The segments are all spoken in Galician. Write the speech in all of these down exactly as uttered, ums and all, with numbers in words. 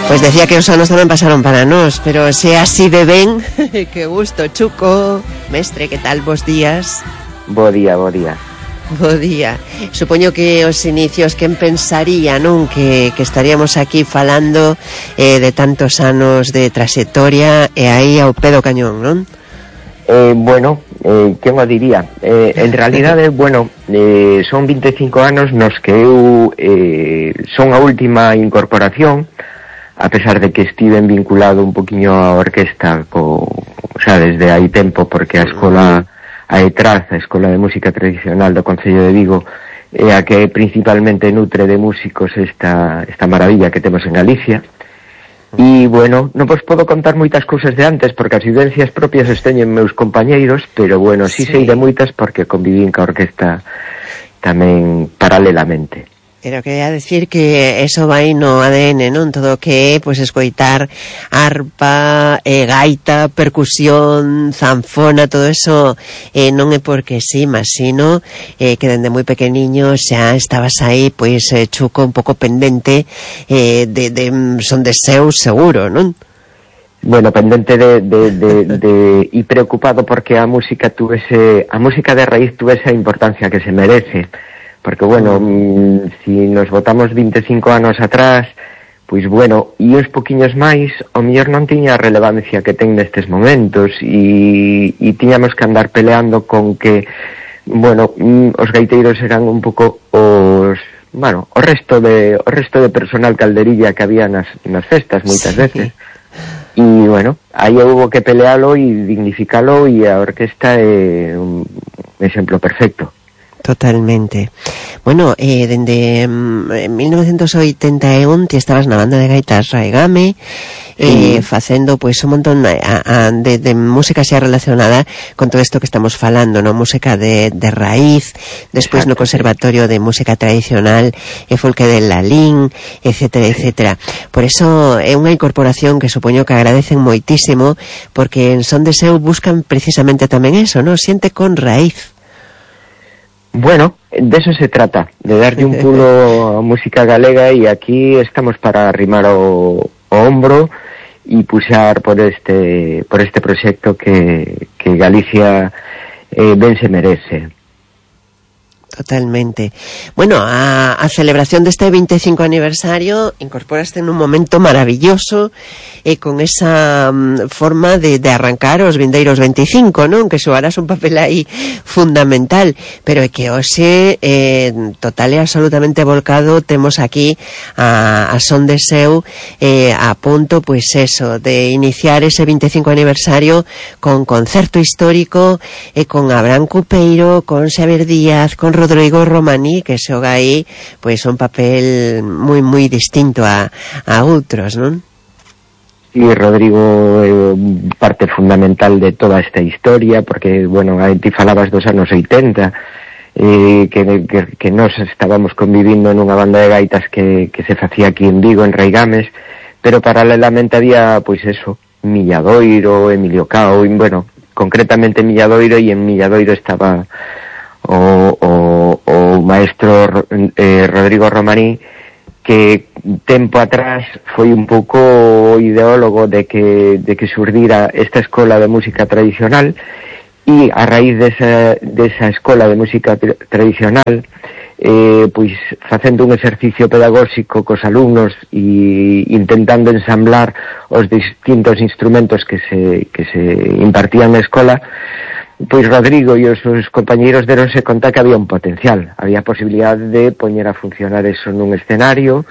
Pois decía que os anos tamén pasaron para nós, pero se así de ben, que gusto, Chuco. Mestre, que tal, bos días? Bo día, bo día. Bo día. Supoño que os inicios, quen pensaría, non? Que, que estaríamos aquí falando eh, de tantos anos de trayectoria e aí ao pé do cañón, non? Eh, bueno, eh, quen o diría? Eh, en realidade, bueno, eh, son vinte e cinco anos nos que eu eh, son a última incorporación, a pesar de que estiven vinculado un poquinho á orquesta, co, o sea, desde hai tempo, porque a escola, a ETRAZ, a Escola de Música Tradicional do Concello de Vigo, é a que principalmente nutre de músicos esta, esta maravilla que temos en Galicia. E, bueno, non vos podo contar moitas cousas de antes, porque as vivencias propias as teñen meus compañeiros, pero, bueno, sí, sí sei de moitas porque convivín ca orquesta tamén paralelamente. Pero quería decir que eso vai no A D N, non? Todo o que é, pois, escoitar arpa, eh, gaita, percusión, zanfona, todo eso eh, non é porque sí, mas sino eh, que dende moi pequeniño xa estabas aí, pois, eh, Chuco, un pouco pendente eh, de, de son de seu seguro, non? Bueno, pendente de, de, de, de e preocupado porque a música tuvese, a música de raíz tuvese a importancia que se merece. Porque, bueno, mm, si nos botamos vinte e cinco anos atrás, pois, bueno, e uns poquiños máis, o mellor non tiña a relevancia que ten nestes momentos, e, e tiñamos que andar peleando con que, bueno, mm, os gaiteiros eran un pouco os, bueno, o resto de o resto de personal calderilla que había nas, nas festas, moitas sí. veces. E, bueno, aí houbo que pelealo e dignificalo, e a orquesta é un exemplo perfecto. Totalmente. Bueno, eh, dende mm, mil novecientos oitenta e un ti estabas na banda de gaitas Raigame, eh, sí. facendo pois un montón a, a, de, de música xa relacionada con todo isto que estamos falando, no? Música de, de raíz, despois no Conservatorio de Música Tradicional e Folque de Lalín, etcétera, etcétera. Por eso é unha incorporación que supoño que agradecen moitísimo, porque en Son de Seu buscan precisamente tamén eso, ¿no? Siente con raíz. Bueno, de eso se trata, de darlle un pulo a música galega, e aquí estamos para arrimar o, o hombro e puxar por este por este proxecto que, que Galicia eh, ben se merece. Totalmente. Bueno, a, a celebración deste vinte e cinco aniversario incorporaste en un momento maravilloso e eh, con esa um, forma de, de arrancar os vindeiros vinte e cinco, non? Que xogarás un papel aí fundamental, pero é que hoxe eh, total e absolutamente volcado temos aquí a, a Son de Seu eh, a punto, pois eso, de iniciar ese vinte e cinco aniversario con concerto histórico e eh, con Abraham Cupeiro, con Xavier Díaz, con Rodrigo Romaní, que xoga aí pois un papel moi moi distinto a, a outros, non? Sí, Rodrigo é parte fundamental de toda esta historia, porque, bueno, aí ti falabas dos anos oitenta, eh, que, que, que nós estábamos convivindo nunha banda de gaitas que, que se facía aquí en Vigo, en Raigames, pero paralelamente había, pois eso, Milladoiro, Emilio Cao, e, bueno, concretamente Milladoiro, e en Milladoiro estaba o, o, o maestro eh, Rodrigo Romaní, que tempo atrás foi un pouco o ideólogo de que, de que xurdira esta escola de música tradicional, e a raíz desa, desa escola de música tra- tradicional eh, pois facendo un exercicio pedagóxico cos alumnos e intentando ensamblar os distintos instrumentos que se, que se impartían na escola, pois Rodrigo e os seus compañeiros deronse conta que había un potencial, había posibilidade de poñer a funcionar eso nun escenario,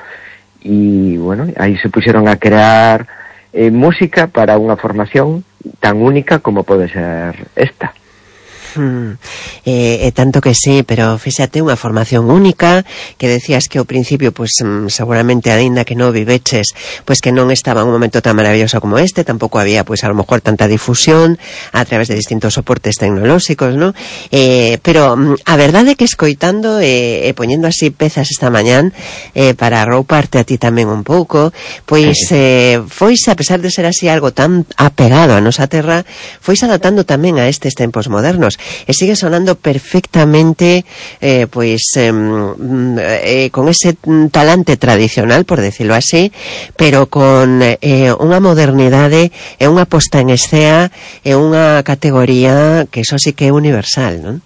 e, bueno, aí se puxeron a crear eh, música para unha formación tan única como pode ser esta. Hmm. Eh, eh, tanto que sí, pero fíxate, unha formación única, que decías que ao principio, pues seguramente aínda que non viveches, pues que non estaba en un momento tan maravilloso como este, tampouco había, pues a lo mejor tanta difusión a través de distintos soportes tecnolóxicos, ¿no? Eh, pero a verdade é que escoitando e eh, eh, poñendo así pezas esta mañán eh, para rouparte a ti tamén un pouco, pois eh, fois, a pesar de ser así algo tan apegado a nosa terra, fois adaptando tamén a estes tempos modernos. e sigue sonando perfectamente eh, pois eh, eh, con ese talante tradicional, por decirlo así, pero con eh, unha modernidade e unha posta en escena e unha categoría que eso sí que é universal, non?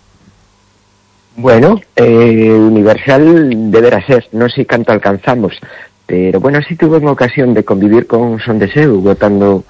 Bueno, eh, universal deberá ser, non sei canto alcanzamos, pero bueno, si tuve unha ocasión de convivir con Son de Seu, botando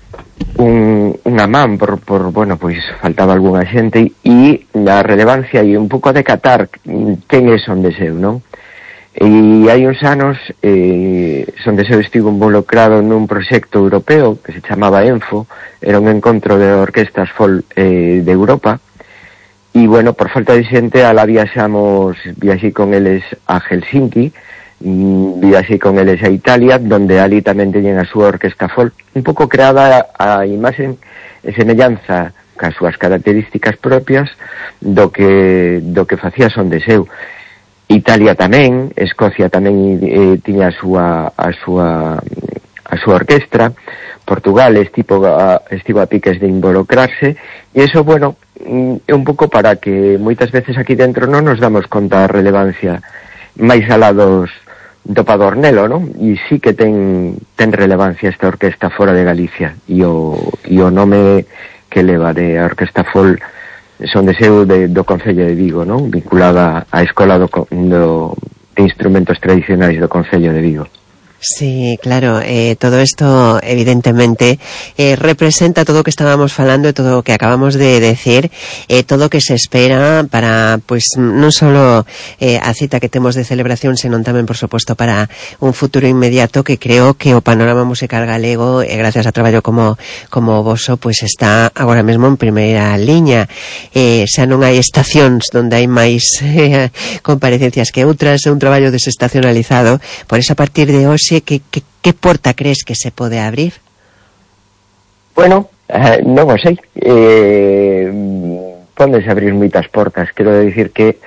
un, unha man por, por, bueno, pois faltaba algunha xente, e a relevancia e un pouco de catar quen é Son de Seu, non? E hai uns anos eh, Son de Seu estivo involucrado nun proxecto europeo que se chamaba ENFO, era un encontro de orquestas folk eh, de Europa. E, bueno, por falta de xente, alá viaxamos, viaxei con eles a Helsinki, viaxei con eles a Italia, donde ali tamén teñen a súa orquesta folk, un pouco creada a imaxe e semellanza cas súas características propias do que do que facía Son de Seu. Italia tamén, Escocia tamén eh, tiña a súa a súa a súa orquestra, Portugal estivo a, estivo a piques de involucrarse, e iso, bueno, é un pouco para que moitas veces aquí dentro non nos damos conta da relevancia máis alá dos do Padornelo, non? E sí que ten ten relevancia esta orquesta fora de Galicia, e o, e o nome que leva de Orquesta Folk Son de Seu de, do Concello de Vigo, non? Vinculada á Escola do, do, de Instrumentos Tradicionais do Concello de Vigo. Sí, claro, eh, todo esto evidentemente eh, representa todo o que estábamos falando e todo o que acabamos de decir, eh, todo o que se espera para, pues, non solo eh, a cita que temos de celebración, senón tamén, por suposto, para un futuro inmediato que creo que o panorama musical galego, eh, gracias a traballo como como voso, pues está agora mesmo en primeira liña. Eh, xa non hai estacións donde hai máis eh, comparecencias que outras, é un traballo desestacionalizado, por eso a partir de hoxe Que, que, que porta crees que se pode abrir? Bueno, eh, non o sei. Eh, pódense abrir moitas portas. Quero decir que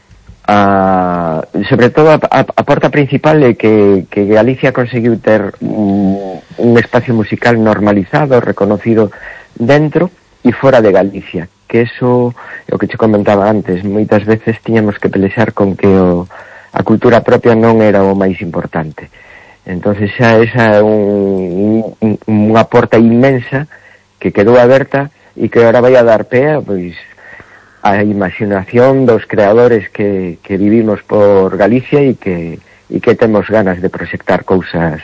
a, sobre todo a, a, a porta principal é que, que Galicia conseguiu ter un, un espacio musical normalizado, reconocido dentro e fora de Galicia. Que eso é o que te comentaba antes. Moitas veces tiñamos que pelexar con que o, a cultura propia non era o máis importante. Entonces xa esa é un, un, unha porta inmensa que quedou aberta e que ahora vai a dar pé pois, a imaginación dos creadores que, que vivimos por Galicia e que, e que temos ganas de proxectar cousas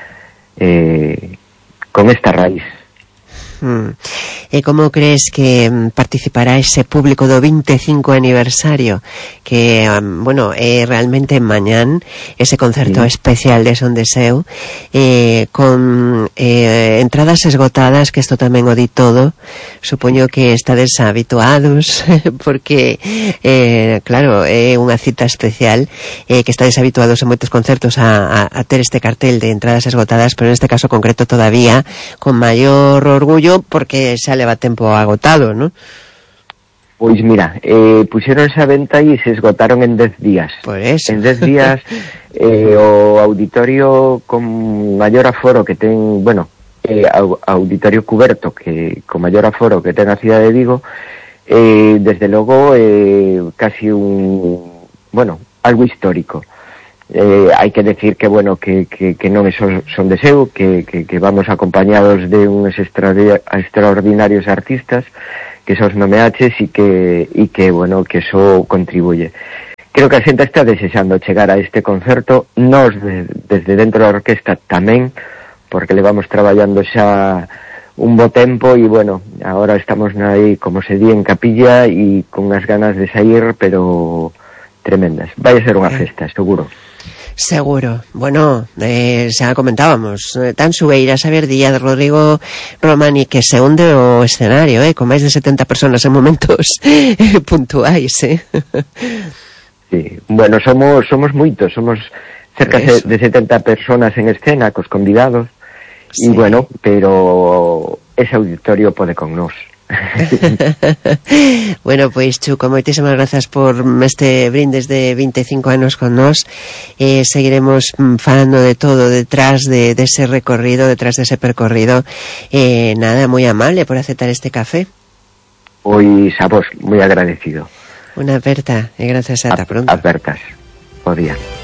eh, con esta raíz. Hmm. E como crees que participará ese público do vinte e cinco aniversario que, um, bueno, é realmente mañán ese concerto sí. especial de Son de Seu eh, con eh, entradas esgotadas, que isto tamén o di todo, supoño que estades habituados porque eh, claro, é unha cita especial eh, que estades habituados en moitos concertos a, a, a ter este cartel de entradas esgotadas, pero en este caso concreto todavía con maior orgullo porque xa leva tempo agotado, ¿no? Pois mira, eh, puxeronse a venta e se esgotaron en dez días. Por eso. En dez días eh, o auditorio con maior aforo que ten, bueno, eh, auditorio cuberto que con maior aforo que ten a cidade de Vigo, eh, desde logo eh, casi un, bueno, algo histórico. Eh, hai que decir que, bueno, que, que, que non son, son de Seu, que, que, que vamos acompañados de uns extraordinarios artistas que son os nomeaches e que, e que, bueno, que eso contribuye. Creo que a xente está desexando chegar a este concerto, nós de, desde dentro da orquesta tamén, porque levamos traballando xa un bo tempo e, bueno, agora estamos aí, como se di, en capilla e con as ganas de sair, pero tremendas. Vai a ser unha festa, seguro. Seguro. Bueno, eh, xa comentábamos, eh, tan Sueira, Xavier Díaz, Rodrigo Romani, que se hunde o escenario, eh, con máis de setenta personas en momentos eh, puntuais, eh. Sí, bueno, somos somos moitos, somos cerca de, de setenta personas en escena, cos convidados, e sí. Bueno, pero ese auditorio pode con nós. Bueno, pois Chuco, moitísimas grazas por este brindes de vinte e cinco anos con nós. Eh, seguiremos falando de todo detrás de, de ese recorrido, detrás de ese percorrido. Eh, nada, moi amable por aceptar este café. Pois a vos, moi agradecido. Unha aperta e gracias ata pronto. Apertas, bo día.